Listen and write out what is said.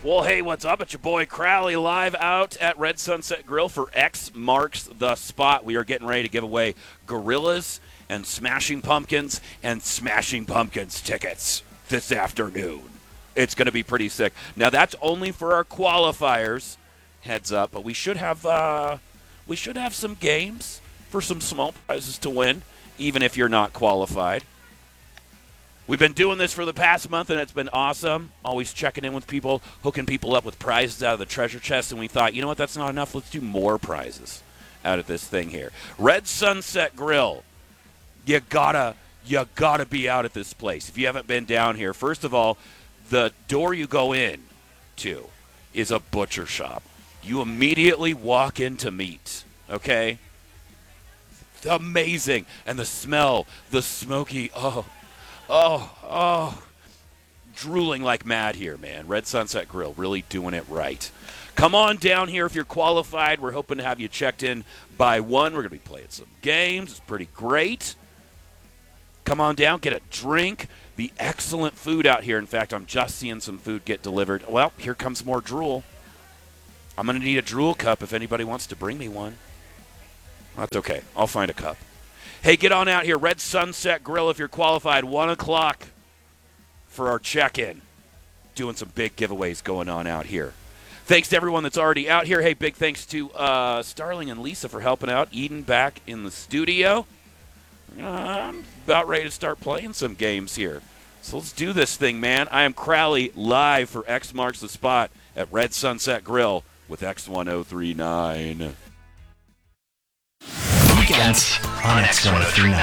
Well, hey, what's up? It's your boy Crowley live out at Red Sunset Grill for X Marks the Spot. We are getting ready to give away Gorillas and Smashing Pumpkins tickets this afternoon. It's going to be pretty sick. Now, that's only for our qualifiers. Heads up, but we should have some games for some small prizes to win, even if you're not qualified. We've been doing this for the past month, and it's been awesome. Always checking in with people, hooking people up with prizes out of the treasure chest, and we thought, you know what, that's not enough. Let's do more prizes out of this thing here. Red Sunset Grill. You gotta be out at this place. If you haven't been down here, first of all, the door you go in to is a butcher shop. You immediately walk into meat, okay? Amazing. And the smell, the smoky, drooling like mad here, man. Red Sunset Grill, really doing it right. Come on down here if you're qualified. We're hoping to have you checked in by 1. We're going to be playing some games. It's pretty great. Come on down, get a drink. The excellent food out here. In fact, I'm just seeing some food get delivered. Well, here comes more drool. I'm going to need a drool cup if anybody wants to bring me one. That's okay. I'll find a cup. Hey, get on out here. Red Sunset Grill if you're qualified. 1 o'clock for our check-in. Doing some big giveaways going on out here. Thanks to everyone that's already out here. Hey, big thanks to Starling and Lisa for helping out. Eden back in the studio. I'm about ready to start playing some games here. So let's do this thing, man. I am Crowley live for X Marks the Spot at Red Sunset Grill with X1039. Weekends on X1039.